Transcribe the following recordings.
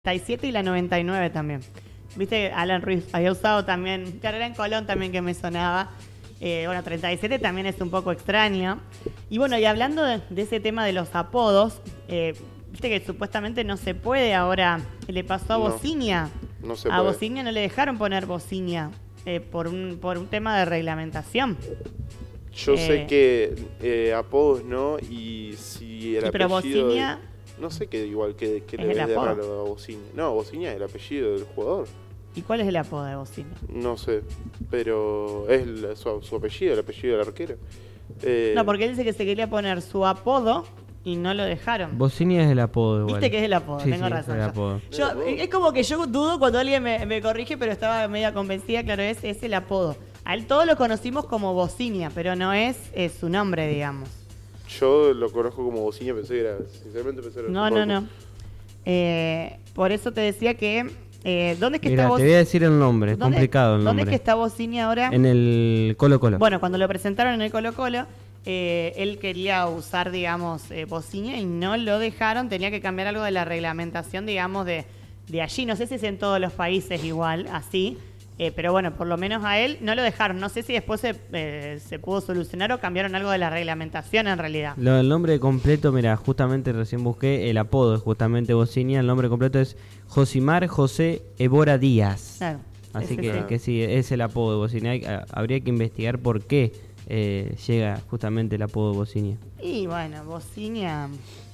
37 y la 99 también. Viste, Alan Ruiz había usado también, claro, era en Colón también que me sonaba. Bueno, 37 también es un poco extraño. Y bueno, y hablando de ese tema de los apodos, viste que supuestamente no se puede ahora, le pasó a Bocinia. No se a puede. Bocinia no le dejaron poner Bocinia por un tema de reglamentación. Yo sé que apodos no, y si el pero apellido... Bocinia... No sé qué igual que ¿Es le el ves de apodo? raro a Bocinia. No, Bocinia es el apellido del jugador. ¿Y cuál es el apodo de Bocinia? No sé, pero es su apellido, el apellido del arquero. No, porque él dice que se quería poner su apodo y no lo dejaron. Bocinia es el apodo igual. Viste que es el apodo, Sí, tengo sí, razón. es el apodo. Es como que yo dudo cuando alguien me corrige, pero estaba media convencida, claro, es el apodo. A él todos lo conocimos como Bocinia, pero no es su nombre, digamos. Yo lo conozco como Bocinia, sinceramente pensé que era No, su no, apodo. no. Por eso te decía que... ¿Dónde es que Mira, está te voy a decir el nombre, es complicado el ¿Dónde nombre. es que está Bocinia ahora? En el Colo-Colo. Bueno, cuando lo presentaron en el Colo-Colo, él quería usar, digamos, Bocinia y no lo dejaron. Tenía que cambiar algo de la reglamentación, digamos, de allí. No sé si es en todos los países igual, así. Pero bueno, por lo menos a él no lo dejaron. No sé si después se pudo solucionar o cambiaron algo de la reglamentación en realidad. El nombre completo, mira, justamente recién busqué, el apodo es justamente Bocinia. El nombre completo es Josimar José Evora Díaz. Claro. Así Ese que sí, es el apodo de Bocinia. Habría que investigar por qué llega justamente el apodo de Bocinia. Y bueno, Bocinia,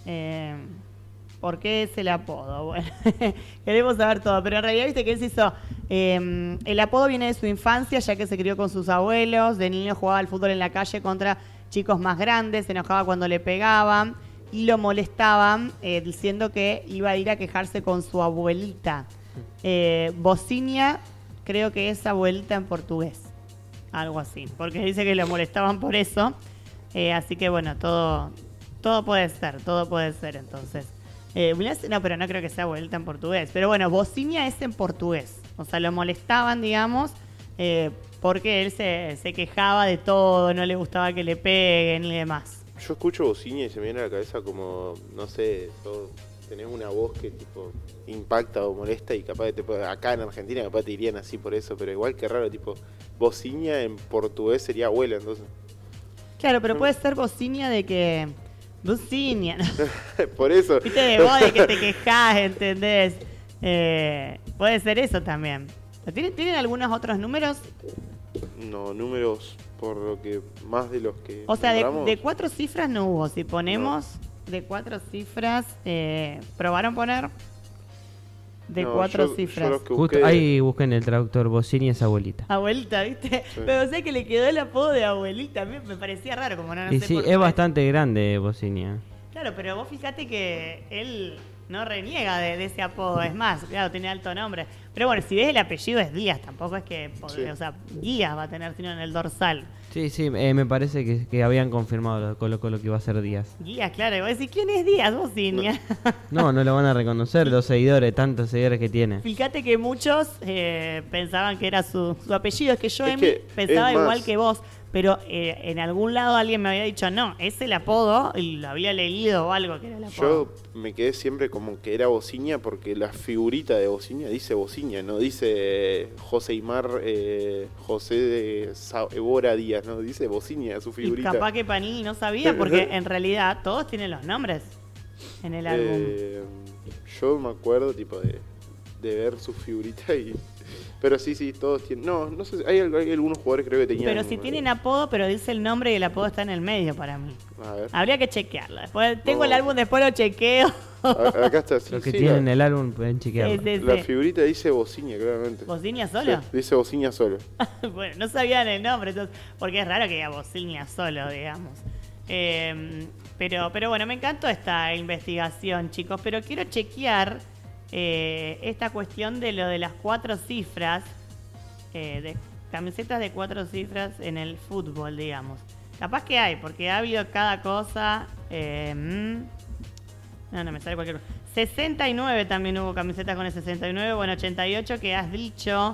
¿por qué es el apodo? Bueno, queremos saber todo, pero en realidad viste que él se hizo, el apodo viene de su infancia, ya que se crió con sus abuelos, de niño jugaba al fútbol en la calle contra chicos más grandes, se enojaba cuando le pegaban y lo molestaban diciendo que iba a ir a quejarse con su abuelita. Bocinia creo que es abuelita en portugués, algo así, porque dice que lo molestaban por eso, así que bueno, todo puede ser entonces. No, pero no creo que sea vuelta en portugués. Pero bueno, Bocinia es en portugués. O sea, lo molestaban, digamos, porque él se quejaba de todo, no le gustaba que le peguen y demás. Yo escucho Bocinia y se me viene a la cabeza como, no sé, tenés una voz que tipo impacta o molesta y capaz acá en Argentina capaz te dirían así por eso, pero igual que raro, tipo, Bocinia en portugués sería abuela, entonces. Claro, pero puede ser Bocinia de que... Bocinia, ¿no? Por eso. Viste de vos de que te quejás, ¿entendés? Puede ser eso también. ¿Tienen algunos otros números? No, números por lo que más de los que O sea, nombramos. de 4 cifras no hubo. Si ponemos de 4 cifras, ¿probaron poner? De No, 4 yo cifras. los que Justo busqué- ahí busquen el traductor, Bocinia es abuelita. Abuelita, ¿viste? Sí. Pero o sea que le quedó el apodo de abuelita. A mí me parecía raro, como no Y sé sí, por qué. es bastante grande Bocinia. Claro, pero vos fíjate que él no reniega de ese apodo. Es más, claro, tiene alto nombre. Pero bueno, si ves el apellido es Díaz. Tampoco es que... Sí. O sea, Díaz va a tener sino en el dorsal. Sí, me parece que habían confirmado lo de Colo-Colo que iba a ser Díaz. Díaz, claro. Y vos decís, ¿quién es Díaz? Bocinia. No lo van a reconocer los seguidores, tantos seguidores que tiene. Fíjate que muchos pensaban que era su apellido. Es que yo, Es Emi, que pensaba es más. igual que vos. Pero en algún lado alguien me había dicho, no, es el apodo. Y lo había leído o algo que era el apodo. Yo me quedé siempre como que era Bocinia porque la figurita de Bocinia dice Bocinia, no dice Joseimar José de Evora Díaz, no dice Bocinia, su Y figurita. capaz que Panini no sabía, porque en realidad todos tienen los nombres en el álbum. Yo me acuerdo tipo de ver su figurita y... Pero sí, todos tienen... No sé, hay algunos jugadores creo que tenían... Pero si tienen apodo, pero dice el nombre y el apodo está en el medio para mí. A ver, Habría que chequearlo. Después tengo No. el álbum, después lo chequeo. acá está. Los que sí, tienen el álbum pueden chequearlo. Sí. la figurita dice Bocinia, claramente. ¿Bocinia solo? Sí, dice Bocinia solo. Bueno, no sabían el nombre, entonces, porque es raro que diga Bocinia solo, digamos. Pero bueno, me encantó esta investigación, chicos. Pero quiero chequear esta cuestión de lo de las 4 cifras, de camisetas de 4 cifras en el fútbol, digamos. Capaz que hay, porque ha habido cada cosa. No me sale cualquier cosa. 69 también hubo camisetas con el 69. Bueno, 88 que has dicho.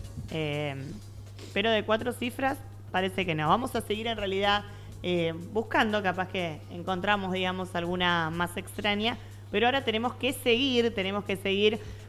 Pero de 4 cifras parece que no. Vamos a seguir en realidad buscando, capaz que encontramos, digamos, alguna más extraña. pero ahora tenemos que seguir